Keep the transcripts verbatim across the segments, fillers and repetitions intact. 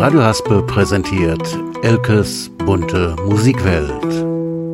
Radio Haspe präsentiert Elkes bunte Musikwelt.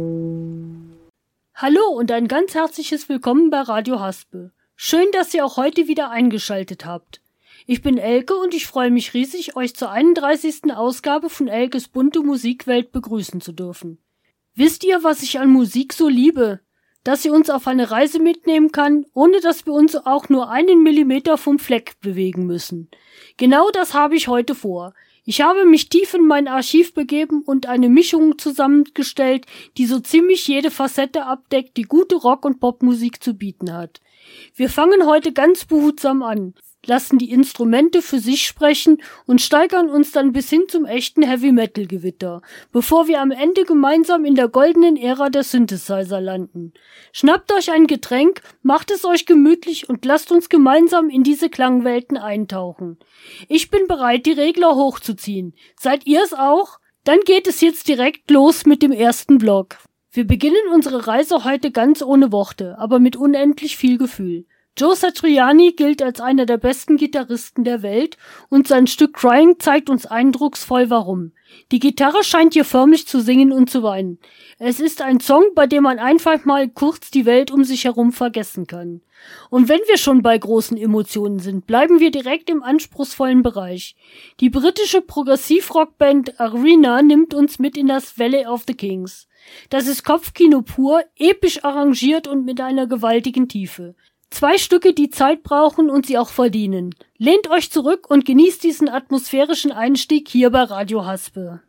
Hallo und ein ganz herzliches Willkommen bei Radio Haspe. Schön, dass ihr auch heute wieder eingeschaltet habt. Ich bin Elke und ich freue mich riesig, euch zur einunddreißigsten Ausgabe von Elkes bunte Musikwelt begrüßen zu dürfen. Wisst ihr, was ich an Musik so liebe? Dass sie uns auf eine Reise mitnehmen kann, ohne dass wir uns auch nur einen Millimeter vom Fleck bewegen müssen. Genau das habe ich heute vor. Ich habe mich tief in mein Archiv begeben und eine Mischung zusammengestellt, die so ziemlich jede Facette abdeckt, die gute Rock- und Popmusik zu bieten hat. Wir fangen heute ganz behutsam an, lassen die Instrumente für sich sprechen und steigern uns dann bis hin zum echten Heavy-Metal-Gewitter, bevor wir am Ende gemeinsam in der goldenen Ära der Synthesizer landen. Schnappt euch ein Getränk, macht es euch gemütlich und lasst uns gemeinsam in diese Klangwelten eintauchen. Ich bin bereit, die Regler hochzuziehen. Seid ihr es auch? Dann geht es jetzt direkt los mit dem ersten Block. Wir beginnen unsere Reise heute ganz ohne Worte, aber mit unendlich viel Gefühl. Joe Satriani gilt als einer der besten Gitarristen der Welt und sein Stück Crying zeigt uns eindrucksvoll warum. Die Gitarre scheint hier förmlich zu singen und zu weinen. Es ist ein Song, bei dem man einfach mal kurz die Welt um sich herum vergessen kann. Und wenn wir schon bei großen Emotionen sind, bleiben wir direkt im anspruchsvollen Bereich. Die britische Progressivrockband Arena nimmt uns mit in das Valley of the Kings. Das ist Kopfkino pur, episch arrangiert und mit einer gewaltigen Tiefe. Zwei Stücke, die Zeit brauchen und sie auch verdienen. Lehnt euch zurück und genießt diesen atmosphärischen Einstieg hier bei Radio Haspe.